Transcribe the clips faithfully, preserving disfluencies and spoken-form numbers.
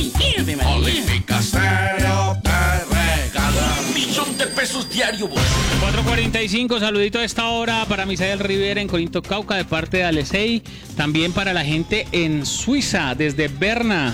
Ay, Ave María. Olímpica Estéreo te regala Un millón de pesos diario, vos. cuatro cuarenta y cinco, saludito a esta hora para Misael Rivera en Corinto, Cauca, de parte de Alesei. También para la gente en Suiza, desde Berna,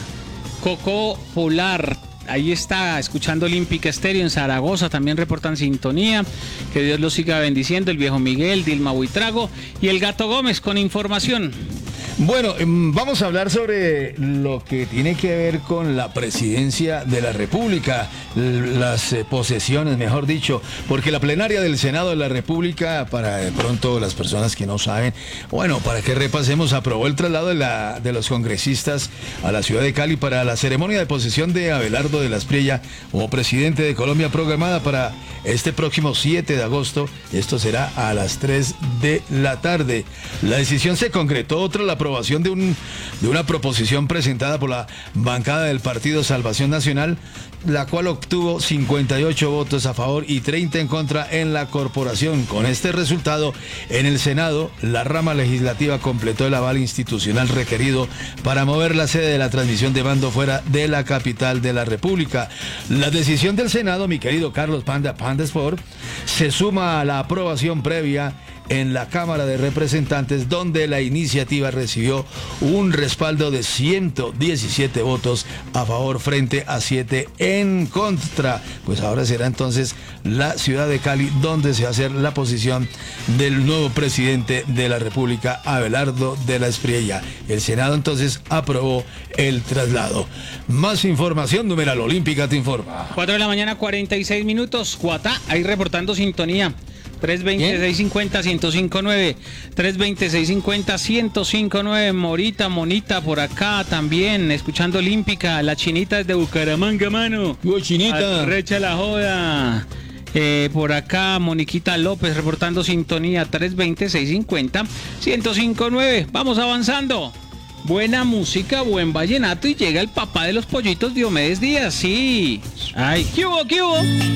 Coco Polar. Ahí está, escuchando Olímpica Estéreo en Zaragoza, también reportan sintonía. Que Dios los siga bendiciendo. El viejo Miguel, Dilma Buitrago y el Gato Gómez con información. Bueno, vamos a hablar sobre lo que tiene que ver con la presidencia de la República, las posesiones, mejor dicho, porque la plenaria del Senado de la República, para de pronto las personas que no saben, bueno, para que repasemos, aprobó el traslado de, la, de los congresistas a la ciudad de Cali para la ceremonia de posesión de Abelardo de la Espriella como presidente de Colombia, programada para este próximo siete de agosto. Esto será a las tres de la tarde. La decisión se concretó tras la aprobación de, un, de una proposición presentada por la bancada del Partido Salvación Nacional, la cual obtuvo cincuenta y ocho votos a favor y treinta en contra en la corporación. Con este resultado, en el Senado, la rama legislativa completó el aval institucional requerido para mover la sede de la transmisión de mando fuera de la capital de la República. La decisión del Senado, mi querido Carlos Panda Pandesport, se suma a la aprobación previa en la Cámara de Representantes, donde la iniciativa recibió un respaldo de ciento diecisiete votos a favor frente a siete en contra. Pues ahora será entonces la ciudad de Cali donde se va a hacer la posición del nuevo presidente de la República, Abelardo de la Espriella. El Senado entonces aprobó el traslado. Más información, numeral Olímpica te informa. cuatro de la mañana, cuarenta y seis minutos. Cuatá, ahí reportando sintonía. tres veinte, seiscientos cincuenta, ciento cinco nueve. tres veinte, seiscientos cincuenta, ciento cinco nueve. Morita, Monita, por acá también, escuchando Olímpica. La Chinita es de Bucaramanga, mano. Uy, Chinita. Recha la joda. Eh, por acá, Moniquita López, reportando sintonía. tres veinte, seiscientos cincuenta, ciento cinco nueve. Vamos avanzando. Buena música, buen vallenato y llega el papá de los pollitos, Diomedes Díaz. Sí. Ay, ¿qué hubo, qué hubo?